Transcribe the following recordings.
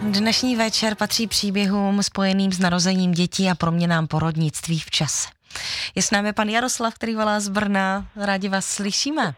Dnešní večer patří příběhům spojeným s narozením dětí a proměnám porodnictví v čase. Je s námi pan Jaroslav, který volá z Brna. Rádi vás slyšíme.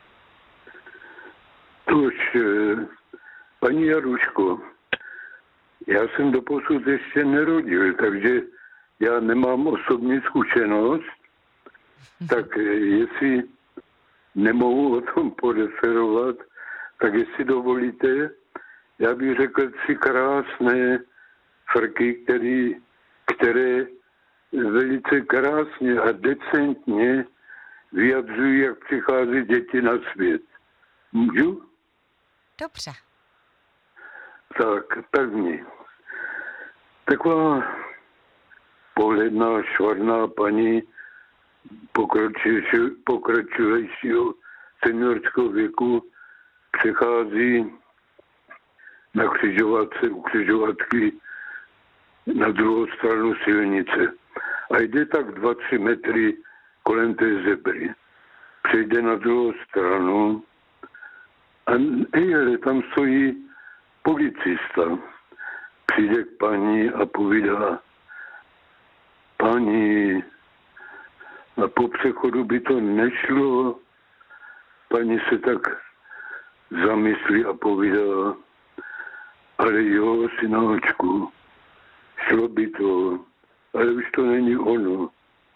Tož, paní Jaruško, já jsem doposud ještě nerodil, takže já nemám osobní zkušenost, tak jestli nemohu o tom poreferovat, tak jestli dovolíte, já bych řekl 3 krásné frky, které velice krásně a decentně vyjadřují, jak přichází děti na svět. Můžu? Dobře. Tak, první. Taková pohledná, švarná paní pokračujícího seniorského věku přechází na křižovatce, u křižovatky na druhou stranu silnice. A jde tak 2-3 metry kolem té zebry. Přejde na druhou stranu a tam stojí policista. Přijde k paní a povídá: paní, a po přechodu by to nešlo. Paní se tak zamyslí a povídá: ale jo, synáčku, šlo by to, ale už to není ono.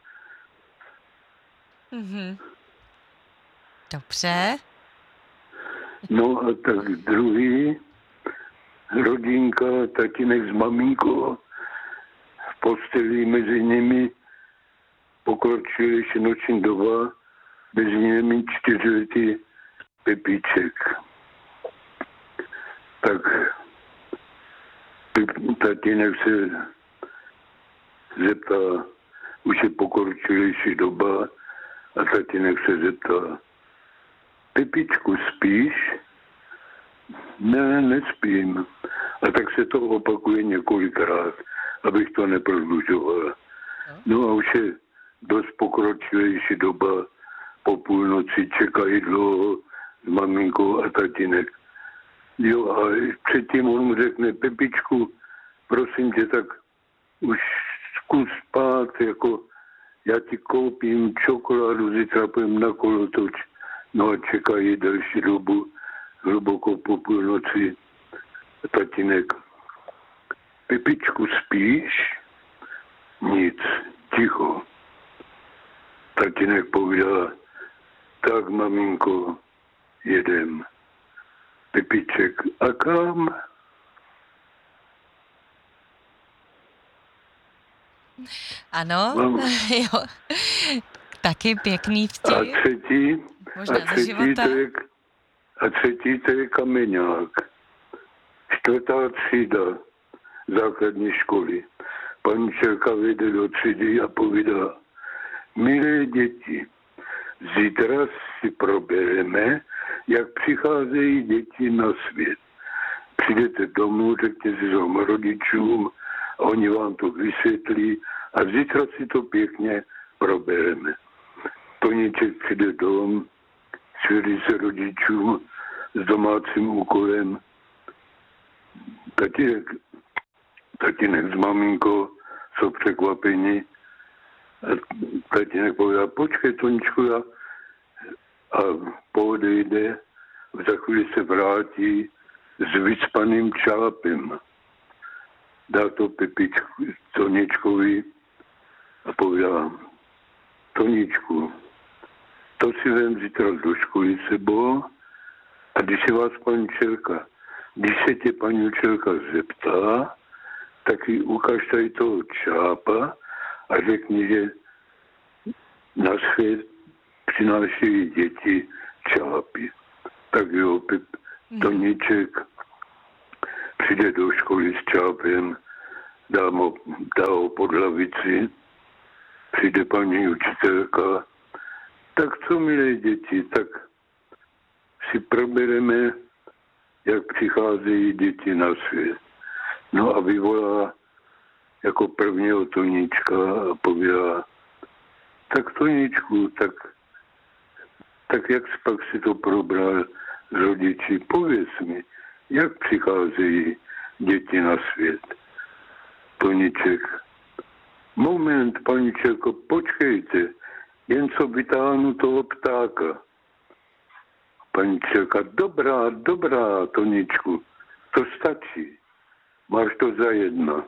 Mhm. Dobře. No a tak druhý, rodinka, tatínek s maminkou, v posteli mezi nimi pokročilejší noční doba, mezi nimi 4letý Pepíček. Tak tatínek se zeptá, už je pokročilejší doba, a tatínek se zeptá: Pepičku, spíš? Ne, nespím. A tak se to opakuje několikrát, abych to neprodlužoval. No a už je dost pokročilejší doba, po půlnoci čekají dlouho s maminkou a tatínek. Jo, a předtím on mu řekne: Pepičku, prosím tě, tak už zkus spát, jako já ti koupím čokoládu, zítra půjdem na kolotoč. No a čekají delší dobu, hluboko po půlnoci. Tatínek: Pepičku, spíš? Nic, ticho. Tatínek povídá: tak, maminko, jedem. Pepiček: a kam? Ano, jo. Taky pěkný vtip. A třetí, Možná ze života. třetí to je Kameňák. 4. třída základní školy. Paní Čelka vede do třídy a povídá: milé děti, zítra si probereme, jak přicházejí děti na svět. Přijdete domů, řekněte si svým rodičům a oni vám to vysvětlí a zítra si to pěkně probereme. Toníček přijde dom, svěří se rodičům s domácím úkolem. Tatínek s maminkou jsou překvapení. A tatínek povídá: počkej, Toničku, a poodejde, za chvíli se vrátí s vycpaným čápem. Dá to Pepičku, Toničkovi a povídá: Toničku, to si vem zítra do školy sebou a když se tě paní učitelka zeptá, tak jí ukaž tady toho čápa a řekni, že na svět přinášejí děti čápy. Tak jo, Toníček přijde do školy s čápem, dá ho pod lavici, přijde paní učitelka: tak co, milé děti, tak si probereme, jak přicházejí děti na svět. No a vyvolá jako prvního Toníčka a povídá: tak Toníčku, tak jak jsi pak si to probral s rodiči, pověz mi, jak přicházejí děti na svět. Toniček. Moment, paničeko, počkejte, jen co vytáhnu toho ptáka. Panička, dobrá, Toničku, to stačí. Máš to za jedna.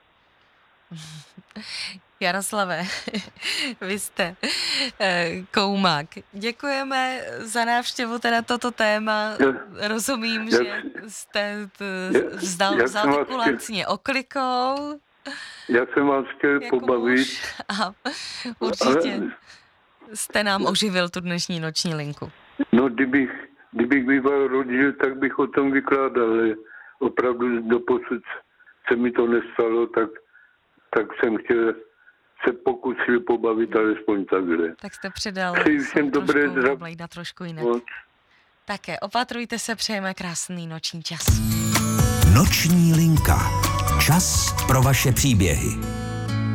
Jaroslave, vy jste koumák. Děkujeme za návštěvu teda toto téma. Rozumím, že jste vzal to kulantně oklikou. Já jsem vás chtěl pobavit. A určitě jste nám oživil tu dnešní noční linku. No, kdybych býval rodil, tak bych o tom vykládal, ale opravdu doposud se mi to nestalo, tak jsem chtěl se pokusil pobavit alespoň takhle. Tak jste předal všem dobré Blejda trošku jinak. Také opatrujte se, přejeme krásný noční čas. Noční linka. Čas pro vaše příběhy.